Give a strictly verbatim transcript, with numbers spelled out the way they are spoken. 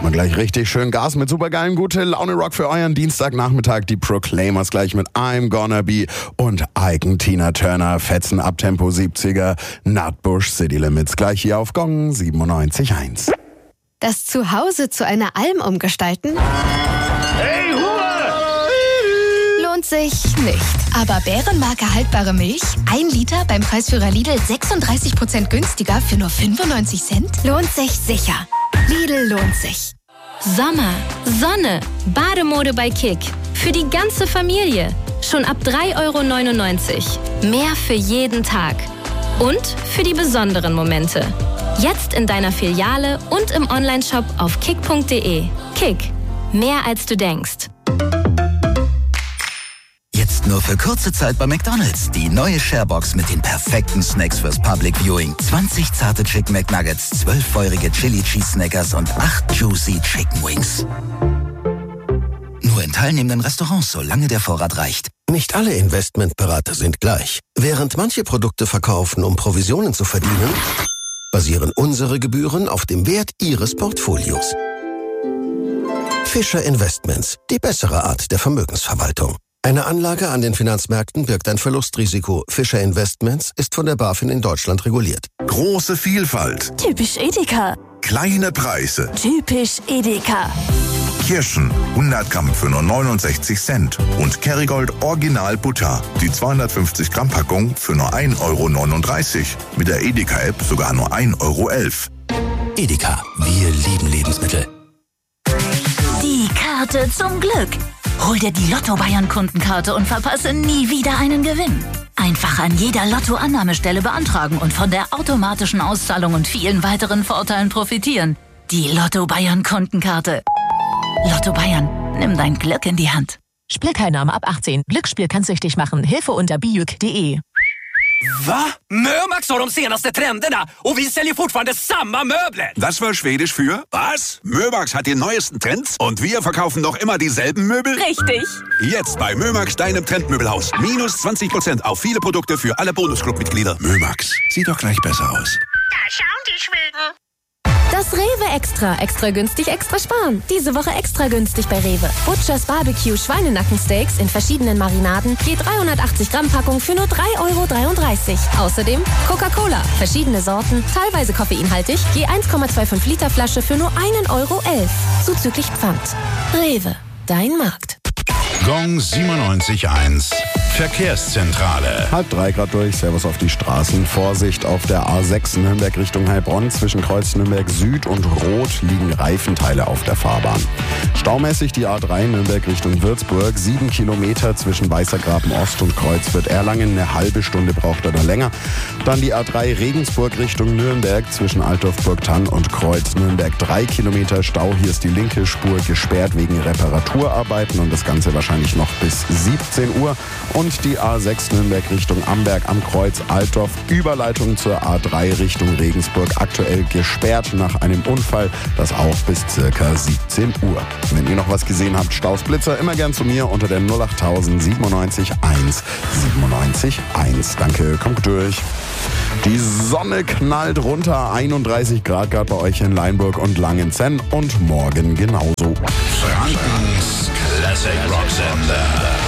mal gleich richtig schön Gas mit supergeilen gute Laune Rock für euren Dienstagnachmittag. Die Proclaimers gleich mit I'm Gonna Be und Icon, Tina Turner, Fetzen ab Tempo siebziger, Nutbush, City Limits gleich hier auf Gong siebenundneunzig Komma eins. Das Zuhause zu einer Alm umgestalten? Hey, Hure! Lohnt sich nicht. Aber Bärenmarke haltbare Milch? Ein Liter beim Preisführer Lidl sechsunddreißig Prozent günstiger für nur fünfundneunzig Cent? Lohnt sich sicher. Lidl lohnt sich. Sommer, Sonne, Bademode bei Kick. Für die ganze Familie. Schon ab drei Euro neunundneunzig. Mehr für jeden Tag. Und für die besonderen Momente. Jetzt in deiner Filiale und im Onlineshop auf kick punkt de. Kick. Mehr als du denkst. Jetzt nur für kurze Zeit bei McDonald's. Die neue Sharebox mit den perfekten Snacks fürs Public Viewing. zwanzig zarte Chicken McNuggets, zwölf feurige Chili Cheese Snackers und acht Juicy Chicken Wings. Nur in teilnehmenden Restaurants, solange der Vorrat reicht. Nicht alle Investmentberater sind gleich. Während manche Produkte verkaufen, um Provisionen zu verdienen, basieren unsere Gebühren auf dem Wert Ihres Portfolios. Fischer Investments, die bessere Art der Vermögensverwaltung. Eine Anlage an den Finanzmärkten birgt ein Verlustrisiko. Fischer Investments ist von der BaFin in Deutschland reguliert. Große Vielfalt. Typisch Edeka. Kleine Preise. Typisch Edeka. Kirschen, hundert Gramm für nur neunundsechzig Cent. Und Kerrygold Original Butter, die zweihundertfünfzig Gramm Packung für nur ein Euro neununddreißig. Mit der Edeka-App sogar nur ein Euro elf. Edeka, wir lieben Lebensmittel. Die Karte zum Glück. Hol dir die Lotto-Bayern-Kundenkarte und verpasse nie wieder einen Gewinn. Einfach an jeder Lotto-Annahmestelle beantragen und von der automatischen Auszahlung und vielen weiteren Vorteilen profitieren. Die Lotto-Bayern-Kundenkarte. Lotto Bayern, nimm dein Glück in die Hand. Spielteilnahme ab achtzehn. Glücksspiel kann süchtig machen. Hilfe unter bijuk punkt de. Va? Mömax har de senaste trenderna och vi säljer fortfarande samma möbler. Das war Schwedisch für was? Mömax hat die neuesten Trends und wir verkaufen noch immer dieselben Möbel? Richtig. Jetzt bei Mömax, deinem Trendmöbelhaus. Minus zwanzig Prozent auf viele Produkte für alle Bonusclub-Mitglieder. Mömax, sieht doch gleich besser aus. Da schauen die Schweden. Das Rewe Extra. Extra günstig, extra sparen. Diese Woche extra günstig bei Rewe. Butchers Barbecue Schweinenackensteaks in verschiedenen Marinaden. Je dreihundertachtzig Gramm Packung für nur drei Euro dreiunddreißig. Außerdem Coca-Cola. Verschiedene Sorten, teilweise koffeinhaltig. Je eins Komma fünfundzwanzig Liter Flasche für nur ein Euro elf. Zuzüglich Pfand. Rewe. Dein Markt. Gong siebenundneunzig Komma eins. Verkehrszentrale. Halb drei Grad durch, Servus auf die Straßen. Vorsicht auf der A sechs Nürnberg Richtung Heilbronn. Zwischen Kreuz Nürnberg Süd und Rot liegen Reifenteile auf der Fahrbahn. Staumäßig die A drei Nürnberg Richtung Würzburg. Sieben Kilometer zwischen Weißergraben Ost und Kreuzfurt Erlangen. Eine halbe Stunde braucht er da länger. Dann die A drei Regensburg Richtung Nürnberg. Zwischen Altdorf-Burgthann und Kreuz Nürnberg. Drei Kilometer Stau. Hier ist die linke Spur gesperrt wegen Reparaturarbeiten. Und das Ganze wahrscheinlich noch bis siebzehn Uhr. Und die A sechs Nürnberg Richtung Amberg am Kreuz Altdorf. Überleitung zur A drei Richtung Regensburg. Aktuell gesperrt nach einem Unfall. Das auch bis circa siebzehn Uhr. Wenn ihr noch was gesehen habt, Staus, Blitzer, immer gern zu mir unter der null acht null siebenundneunzig eins siebenundneunzig eins. Danke, kommt durch. Die Sonne knallt runter. einunddreißig Grad gerade bei euch in Leinburg und Langenzenn. Und morgen genauso. Frankens Classic Rock Sender.